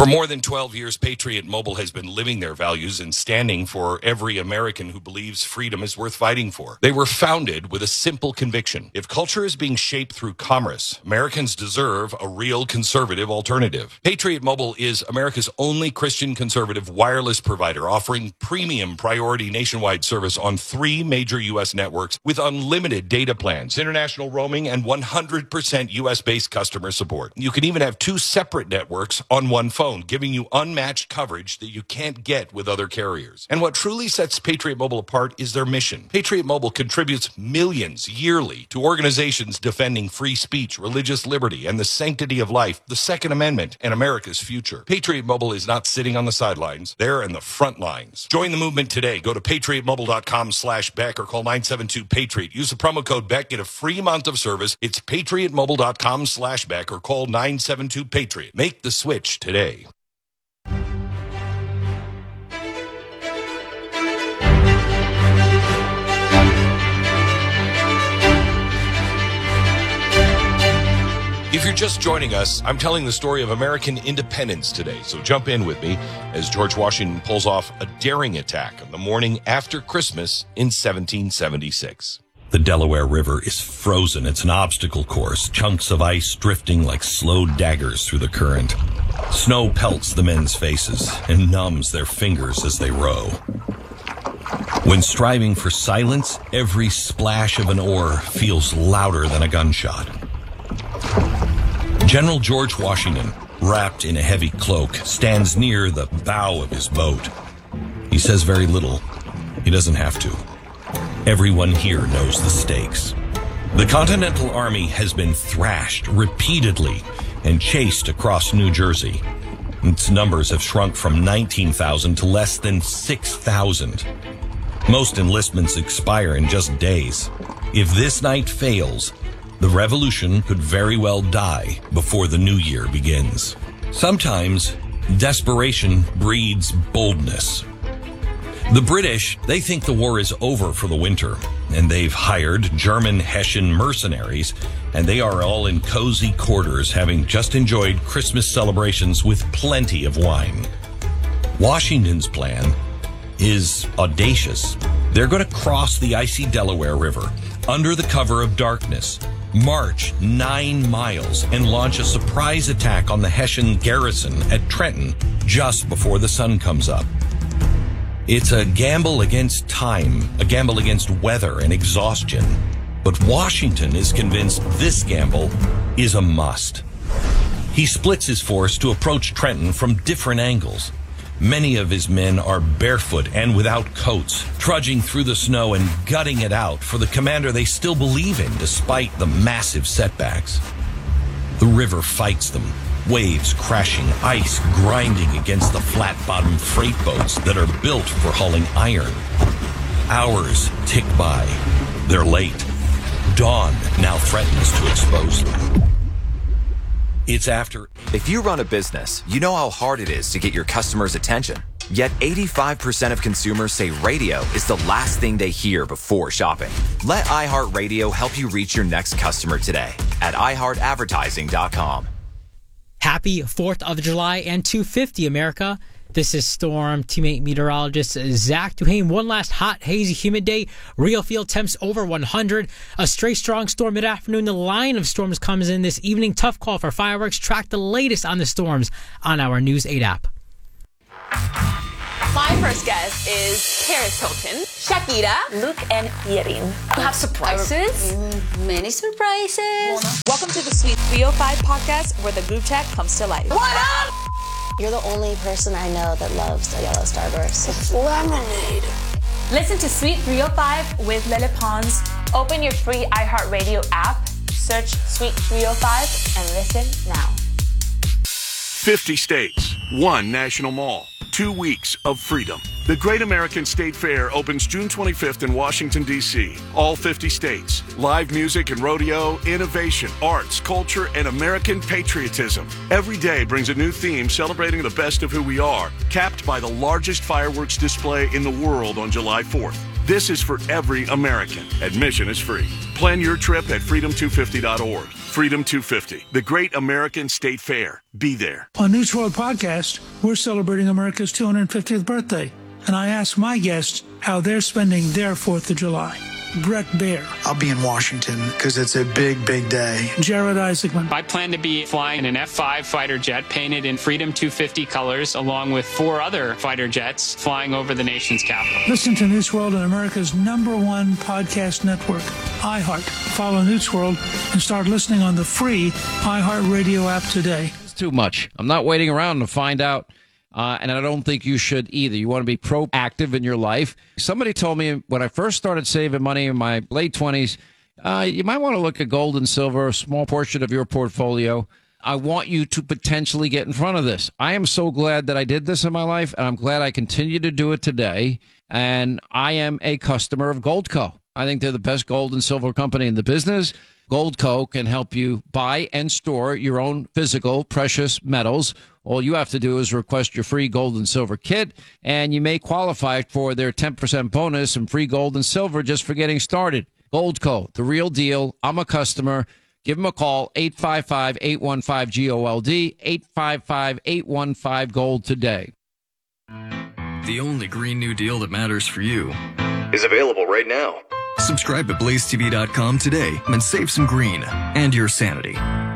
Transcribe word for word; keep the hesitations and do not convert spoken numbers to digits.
For more than twelve years, Patriot Mobile has been living their values and standing for every American who believes freedom is worth fighting for. They were founded with a simple conviction. If culture is being shaped through commerce, Americans deserve a real conservative alternative. Patriot Mobile is America's only Christian conservative wireless provider, offering premium priority nationwide service on three major U S networks with unlimited data plans, international roaming, and one hundred percent U S-based customer support. You can even have two separate networks on one phone. Phone, giving you unmatched coverage that you can't get with other carriers. And what truly sets Patriot Mobile apart is their mission. Patriot Mobile contributes millions yearly to organizations defending free speech, religious liberty, and the sanctity of life, the Second Amendment, and America's future. Patriot Mobile is not sitting on the sidelines. They're in the front lines. Join the movement today. Go to patriotmobile.com slash Beck or call nine seven two Patriot. Use the promo code Beck. Get a free month of service. It's patriotmobile.com slash Beck or call nine seven two Patriot. Make the switch today. If you're just joining us, I'm telling the story of American independence today, so jump in with me as George Washington pulls off a daring attack on the morning after Christmas in seventeen seventy-six. The Delaware River is frozen. It's an obstacle course, chunks of ice drifting like slow daggers through the current. Snow pelts the men's faces and numbs their fingers as they row. When striving for silence, every splash of an oar feels louder than a gunshot. General George Washington, wrapped in a heavy cloak, stands near the bow of his boat. He says very little. He doesn't have to. Everyone here knows the stakes. The Continental Army has been thrashed repeatedly and chased across New Jersey. Its numbers have shrunk from nineteen thousand to less than six thousand. Most enlistments expire in just days. If this night fails, the revolution could very well die before the new year begins. Sometimes, desperation breeds boldness. The British, they think the war is over for the winter, and they've hired German Hessian mercenaries, and they are all in cozy quarters, having just enjoyed Christmas celebrations with plenty of wine. Washington's plan is audacious. They're going to cross the icy Delaware River under the cover of darkness, march nine miles, and launch a surprise attack on the Hessian garrison at Trenton just before the sun comes up. It's a gamble against time, a gamble against weather and exhaustion. But Washington is convinced this gamble is a must. He splits his force to approach Trenton from different angles. Many of his men are barefoot and without coats, trudging through the snow and gutting it out for the commander they still believe in despite the massive setbacks. The river fights them, waves crashing, ice grinding against the flat-bottomed freight boats that are built for hauling iron. Hours tick by. They're late. Dawn now threatens to expose them. It's after... If you run a business, you know how hard it is to get your customers' attention. Yet eighty-five percent of consumers say radio is the last thing they hear before shopping. Let iHeartRadio help you reach your next customer today at i heart advertising dot com. Happy fourth of July and two fifty, America. This is Storm teammate meteorologist Zach Duhane. One last hot, hazy, humid day. Real field temps over one hundred. A stray strong storm mid-afternoon. The line of storms comes in this evening. Tough call for fireworks. Track the latest on the storms on our News eight app. My first guest is Paris Hilton, Shakira, Luke, and Yerin. You have surprises? Mm, many surprises. Welcome to the Sweet three oh five podcast, where the group chat comes to life. What up? You're the only person I know that loves a yellow starburst. It's lemonade. Listen to Sweet three oh five with Lele Pons. Open your free iHeartRadio app, search Sweet three oh five, and listen now. fifty states, one national mall, two weeks of freedom. The Great American State Fair opens June twenty-fifth in Washington, D C All fifty states. Live music and rodeo, innovation, arts, culture, and American patriotism. Every day brings a new theme celebrating the best of who we are, capped by the largest fireworks display in the world on July fourth. This is for every American. Admission is free. Plan your trip at freedom two fifty dot org. Freedom two fifty, the Great American State Fair. Be there. On News World Podcast, we're celebrating America's two hundred fiftieth birthday, and I asked my guests how they're spending their fourth of July. Brett Baer. I'll be in Washington because it's a big, big day. Jared Isaacman. I plan to be flying an F five fighter jet painted in Freedom two fifty colors, along with four other fighter jets flying over the nation's capital. Listen to News World on America's number one podcast network, iHeart. Follow News World and start listening on the free iHeart Radio app today. It's too much. I'm not waiting around to find out. Uh, and I don't think you should either. You want to be proactive in your life. Somebody told me when I first started saving money in my late twenties, uh, you might want to look at gold and silver, a small portion of your portfolio. I want you to potentially get in front of this. I am so glad that I did this in my life, and I'm glad I continue to do it today. And I am a customer of Goldco. I think they're the best gold and silver company in the business. Goldco can help you buy and store your own physical precious metals. All you have to do is request your free gold and silver kit, and you may qualify for their ten percent bonus and free gold and silver just for getting started. Goldco, the real deal. I'm a customer. Give them a call, eight five five, eight one five, G O L D, eight five five, eight one five, GOLD today. The only Green New Deal that matters for you is available right now. Subscribe to blaze t v dot com today and save some green and your sanity.